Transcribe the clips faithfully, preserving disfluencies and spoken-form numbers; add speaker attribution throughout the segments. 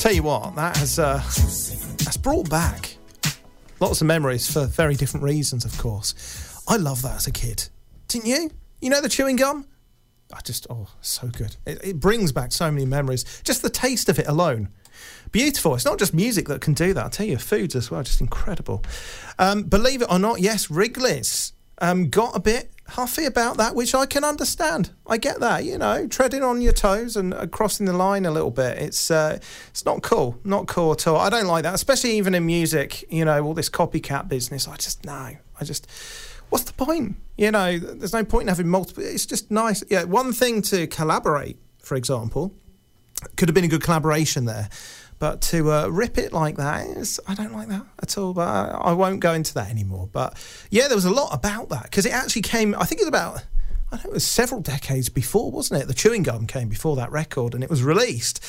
Speaker 1: Tell you what, that has uh, that's brought back lots of memories for very different reasons, of course. I love that as a kid. Didn't you? You know the chewing gum? I just, oh, so good. It, it brings back so many memories. Just the taste of it alone. Beautiful. It's not just music that can do that. I'll tell you, foods as well, just incredible. Um, believe it or not, yes, Wrigley's um, got a bit huffy about that, which I can understand. I get that, you know, treading on your toes and uh, crossing the line a little bit. It's uh, it's not cool, not cool at all. I don't like that, especially even in music, you know, all this copycat business. I just, no, I just, what's the point? You know, there's no point in having multiple, it's just nice. Yeah, one thing to collaborate, for example, could have been a good collaboration there. But to uh, rip it like that, is, I don't like that at all. But I, I won't go into that anymore. But yeah, there was a lot about that because it actually came, I think it was about, I don't know, it was several decades before, wasn't it? The chewing gum came before that record and it was released.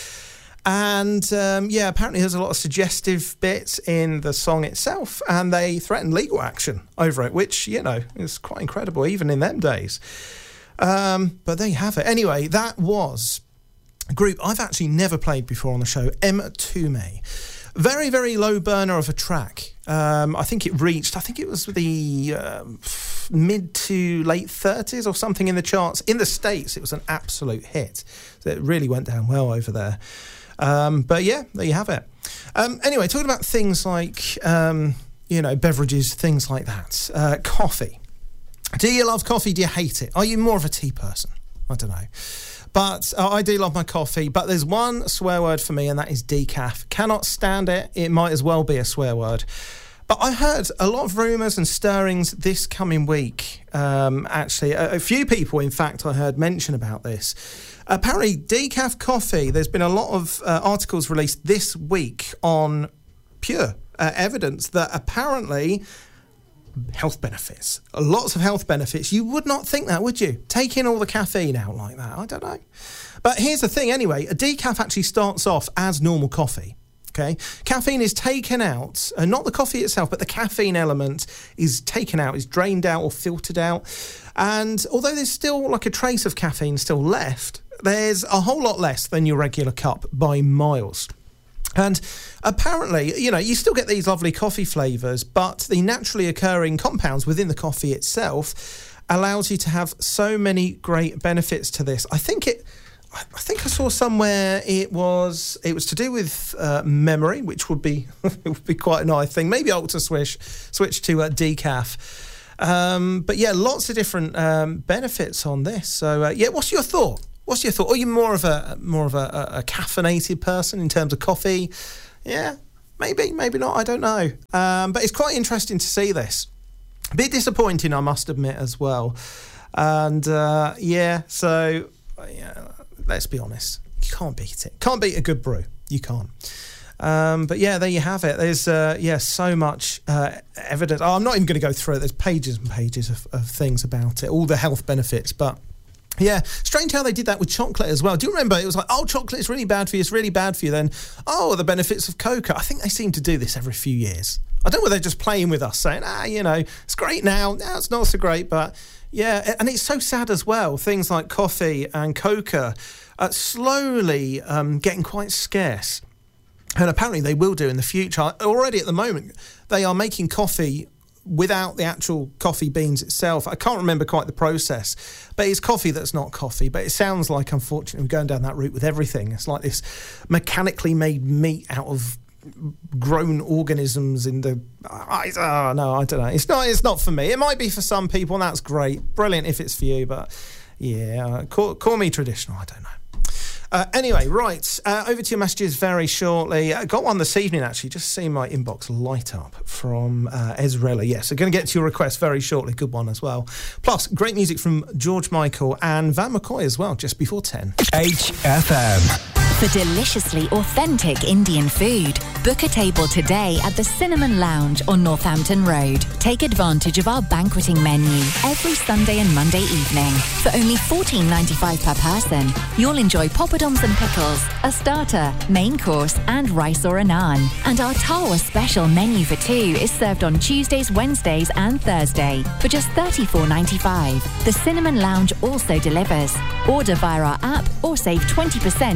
Speaker 1: And um, yeah, apparently there's a lot of suggestive bits in the song itself and they threatened legal action over it, which, you know, is quite incredible even in them days. Um, but there you have it. Anyway, that was a group I've actually never played before on the show, Mtume. Very, very low burner of a track. Um, I think it reached, I think it was the uh, mid to late thirties or something in the charts. In the States, it was an absolute hit. So it really went down well over there. Um, but yeah, there you have it. Um, anyway, talking about things like, um, you know, beverages, things like that. Uh, coffee. Do you love coffee? Do you hate it? Are you more of a tea person? I don't know. But uh, I do love my coffee, but there's one swear word for me, and that is decaf. Cannot stand it. It might as well be a swear word. But I heard a lot of rumours and stirrings this coming week. Um, actually, a, a few people, in fact, I heard mention about this. Apparently, decaf coffee, there's been a lot of uh, articles released this week on Pure uh, evidence that apparently health benefits. Lots of health benefits. You would not think that, would you? Taking all the caffeine out like that. I don't know. But here's the thing anyway. A decaf actually starts off as normal coffee. Okay? Caffeine is taken out, uh, not the coffee itself, but the caffeine element is taken out, is drained out or filtered out. And although there's still like a trace of caffeine still left, there's a whole lot less than your regular cup by miles. And apparently, you know, you still get these lovely coffee flavours, but the naturally occurring compounds within the coffee itself allows you to have so many great benefits to this. I think it, I think I saw somewhere it was it was to do with uh, memory, which would be it would be quite a nice thing. Maybe I'll to switch switch to uh, decaf. Um, but yeah, lots of different um, benefits on this. So uh, yeah, what's your thought? What's your thought? Are you more of a more of a, a caffeinated person in terms of coffee? Yeah, maybe, maybe not. I don't know. Um, but it's quite interesting to see this. A bit disappointing, I must admit, as well. And uh, yeah, so yeah, let's be honest. You can't beat it. Can't beat a good brew. You can't. Um, but yeah, there you have it. There's uh, yeah, so much uh, evidence. Oh, I'm not even going to go through it. There's pages and pages of, of things about it, all the health benefits, but. Yeah, strange how they did that with chocolate as well. Do you remember? It was like, oh, chocolate is really bad for you, it's really bad for you. Then, oh, the benefits of cocoa. I think they seem to do this every few years. I don't know whether they're just playing with us, saying, ah, you know, it's great now, now it's not so great. But, yeah, and it's so sad as well. Things like coffee and cocoa are slowly um, getting quite scarce. And apparently they will do in the future. Already at the moment, they are making coffee without the actual coffee beans itself. I can't remember quite the process, but it's coffee that's not coffee. But it sounds like, unfortunately, we're going down that route with everything. It's like this mechanically made meat out of grown organisms in the... I, oh, no, I don't know. It's not, it's not for me. It might be for some people, and that's great. Brilliant if it's for you, but yeah, call, call me traditional. I don't know. Uh, anyway, right, uh, over to your messages very shortly. I got one this evening, actually, just seeing my inbox light up from uh, Ezrella. Yes, I'm going to get to your request very shortly. Good one as well. Plus, great music from George Michael and Van McCoy as well, just before ten.
Speaker 2: H F M.
Speaker 3: For deliciously authentic Indian food, book a table today at the Cinnamon Lounge on Northampton Road. Take advantage of our banqueting menu every Sunday and Monday evening. For only fourteen ninety-five per person, you'll enjoy poppadoms and pickles, a starter, main course and rice or a naan. And our Tawa special menu for two is served on Tuesdays, Wednesdays and Thursday for just thirty-four ninety-five. The Cinnamon Lounge also delivers. Order via our app or save twenty percent when you place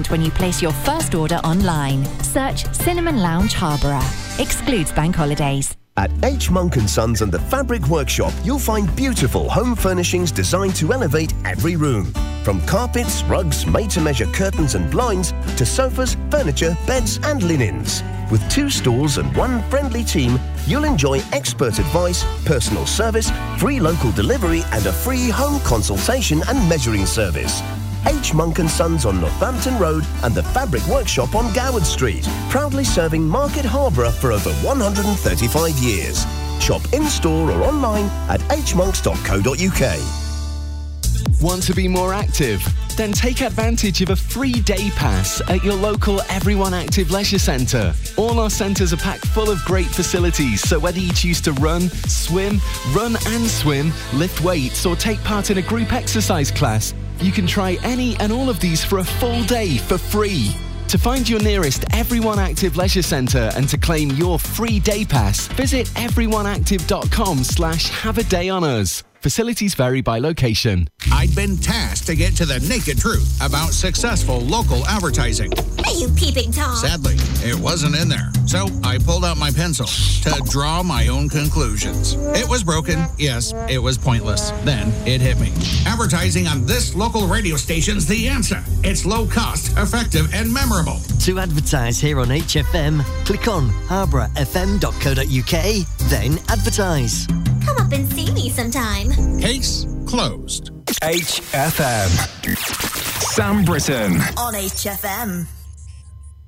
Speaker 3: place your first order online. Search Cinnamon Lounge Harborough. Excludes bank holidays.
Speaker 2: At H. Monk and Sons and the Fabric Workshop, you'll find beautiful home furnishings designed to elevate every room. From carpets, rugs, made-to-measure curtains and blinds, to sofas, furniture, beds and linens. With two stores and one friendly team, you'll enjoy expert advice, personal service, free local delivery and a free home consultation and measuring service. H. Monk and Sons on Northampton Road and the Fabric Workshop on Goward Street, proudly serving Market Harborough for over one hundred thirty-five years. Shop in-store or online at h monks dot co dot u k.
Speaker 4: Want to be more active? Then take advantage of a free day pass at your local Everyone Active Leisure Centre. All our centres are packed full of great facilities, so whether you choose to run, swim, run and swim, lift weights or take part in a group exercise class, you can try any and all of these for a full day for free. To find your nearest Everyone Active Leisure Centre and to claim your free day pass, visit everyoneactive.com slash have a day on us. Facilities vary by location.
Speaker 5: I'd been tasked to get to the naked truth about successful local advertising.
Speaker 6: Are you peeping Tom?
Speaker 5: Sadly, it wasn't in there. So I pulled out my pencil to draw my own conclusions. It was broken. Yes, it was pointless. Then it hit me. Advertising on this local radio station's the answer. It's low cost, effective, and memorable.
Speaker 7: To advertise here on H F M, click on harborough f m dot co dot u k, then advertise.
Speaker 6: Come up and see me sometime.
Speaker 5: Case closed.
Speaker 8: H F M. Sam Britton.
Speaker 6: On H F M.